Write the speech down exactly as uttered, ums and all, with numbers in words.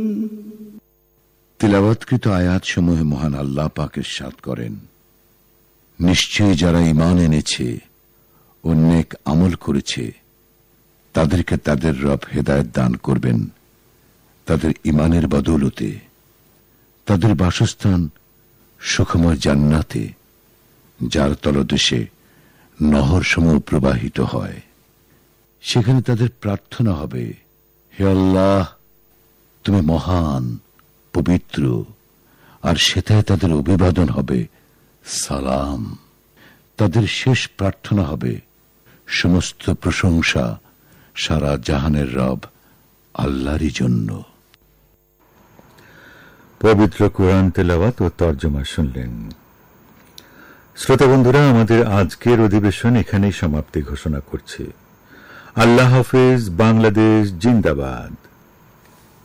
তিলাওয়াতকৃত আয়াতসমূহে মহান আল্লাহ পাক ইরশাদ করেন, নিশ্চয়ই যারা ঈমান এনেছে ও নেক আমল করেছে তাদেরকে তাদের রব হেদায়েত দান করবেন তাদের ঈমানের বদৌলতে। তাদের বাসস্থান সুখময় জান্নাতে, যার তলদেশে নহরসমূহ প্রবাহিত হয়। সেখানে তাদের প্রার্থনা হবে, হে আল্লাহ, তুমি মহান, পবিত্র। আর সেটাই তাদের অভিবাদন হবে সালাম। তাদের শেষ প্রার্থনা হবে, সমস্ত প্রশংসা সারা জাহানের রব আল্লাহরই জন্য। পবিত্র কোরআন তেলাওয়াত ও তর্জমা শুনলেন। শ্রোতা বন্ধুরা, আমাদের আজকের অধিবেশন এখানেই সমাপ্তি ঘোষণা করছি। আল্লাহ হাফেজ। বাংলাদেশ জিন্দাবাদ।